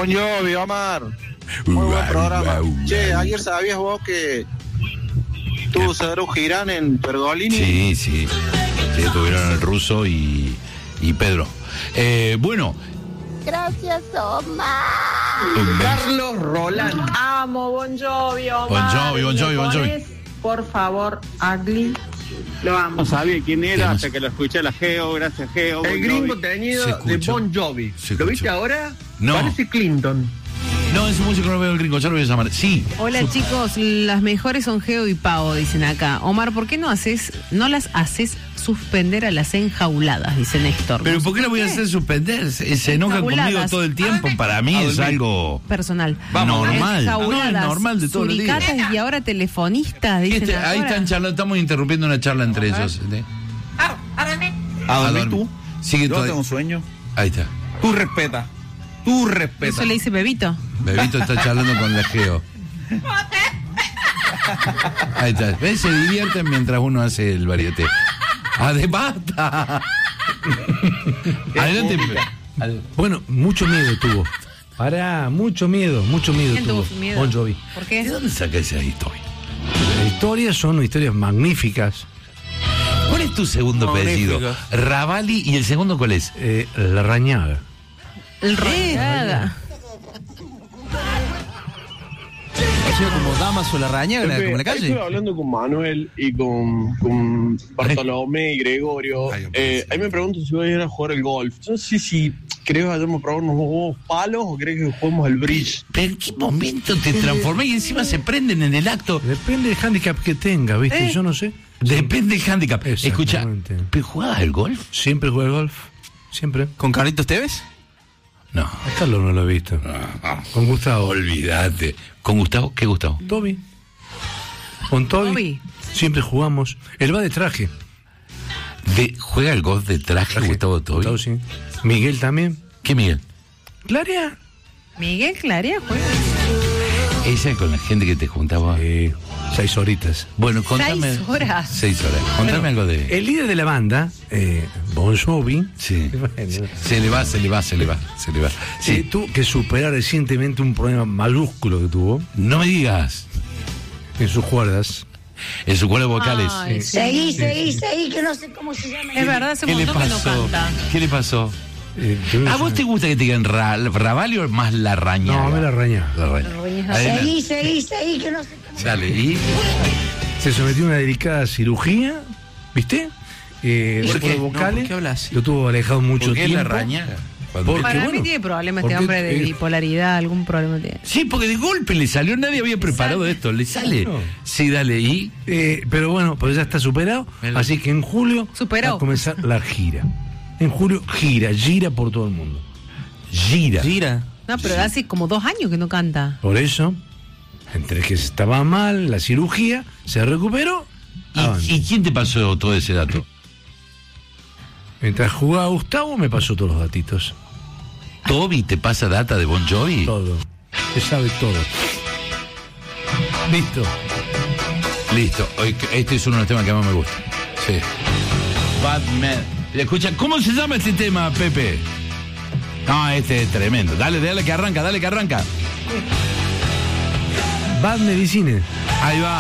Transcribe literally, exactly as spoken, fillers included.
Bon Jovi, Omar. Muy buen programa. Che, ayer sabías vos que tuvo Cedro Girán en Pergolini. Sí, sí. Sí, tuvieron el Ruso y, y Pedro. Eh, bueno. Gracias, Omar. Carlos Roland. Amo Bon Jovi, Omar. Bon Jovi, Bon Jovi, Bon Jovi. Por favor, Ugly. Lo amo. No sabía quién era hasta que lo escuché a la Geo. Gracias, Geo. El gringo teñido de Bon Jovi. ¿Lo viste ahora? No. Parece Clinton. No, ese músico no veo el gringo, ya lo voy a llamar. Sí. Hola Su... chicos, las mejores son Geo y Pau, dicen acá. Omar, ¿por qué no haces, no las haces suspender a las enjauladas? Dice Néstor. Pero no ¿por qué la voy a hacer suspender? Se, se enoja conmigo todo el tiempo. Para mí es algo personal. Vamos, normal. No, es normal de todos los días. Y ahora telefonistas, dicen este, ahora. Ahí están charlando, estamos interrumpiendo una charla entre ellos. ¿sí? ¿A dormir tú? Sigue Yo todo. tengo sueño. Ahí está. Tú respeta. Tú respeta. Eso le dice Bebito. Bebito está charlando con la Geo. Ahí está. ¿Ves? Se divierten mientras uno hace el varieté. ¡Ah, de basta! Adelante. Bueno, mucho miedo tuvo. Pará, mucho miedo, mucho miedo ¿Quién tuvo. tuvo miedo? Bon Jovi. ¿Por qué? ¿De dónde saca esa historia? Las historias son historias magníficas. ¿Cuál es tu segundo apellido? Ravalli, ¿y el segundo cuál es? Eh, la Rañaga. El Rañaga. Ha sido como Damaso la Rañaga, como en la calle. Estuve hablando con Manuel y con, con Bartolomé y Gregorio. Ay, eh, ahí me pregunto si voy a ir a jugar el golf. No sé si crees que vayamos a probar unos huevos palos o crees que juguemos al bridge. ¿Pero en qué momento te transformé y encima se prenden en el acto? Depende del handicap que tenga, ¿viste? ¿Eh? Yo no sé. Depende del handicap. Escucha, Exactamente. ¿pero jugabas al golf? Siempre jugué al golf. Siempre. ¿Con Carlitos Tevez? No. A Carlos no lo he visto. No. Con Gustavo. Olvídate. ¿Con Gustavo? ¿Qué Gustavo? Toby. Con Toby. Toby. Siempre jugamos. Él va de traje. De, ¿Juega el golf de traje, Traje. Gustavo Toby? Gustavo, sí. Miguel también. ¿Qué Miguel? Claria. Miguel Claria juega. Esa con la gente que te juntaba. Eh, seis horitas. Bueno, contame. Seis horas. Seis horas. Contame Bueno, algo de. El líder de la banda, eh, Bon Jovi, Sí. bueno, Se le va, se le va, se le va, se le va. eh, Sí. tuvo que superar recientemente un problema mayúsculo que tuvo No me digas. en sus cuerdas. En sus cuerdas vocales. Ay, sí. Seguí, seguí, seguí, que no sé cómo se llama. Es verdad, hace un ¿Qué le montón que no pasó? canta. ¿Qué le pasó? Eh, yo ¿A no vos sé. te gusta que te digan ra, Ravalli o más la Rañaga? No, a mí la Rañaga. La Rañaga. Rañaga. Adelante. Seguí, seguí, seguí, que no sé cómo. Dale, ¿y? Se sometió a una delicada cirugía, ¿viste? Eh, ¿Por de qué? cuerdas No, vocales. ¿por qué hablas? Lo tuvo alejado mucho ¿Por qué tiempo. la Rañaga? Cuando- Porque, Para mí bueno, tiene problemas este porque, hombre de eh, bipolaridad, algún problema tiene. Sí, porque de golpe le salió, nadie había preparado esto, le sale. No. Sí, dale, ¿y? Eh, pero bueno, pues ya está superado. Mira. Así que en julio Superó. va a comenzar la gira. En julio gira, gira por todo el mundo. Gira. Gira. No, pero hace como dos años que no canta. Por eso, entre que estaba mal, la cirugía, se recuperó. avanza. ¿Y, ¿Y quién te pasó todo ese dato? Mientras jugaba Gustavo, me pasó todos los datitos. ¿Toby te pasa data de Bon Jovi? Todo. Se sabe todo. Listo. Listo. Hoy- Este es uno de los temas que más me gusta. Sí. Batman. Escucha, ¿cómo se llama este tema, Pepe? No, este es tremendo. Dale, dale que arranca, dale que arranca. Bad Medicine. Ahí va.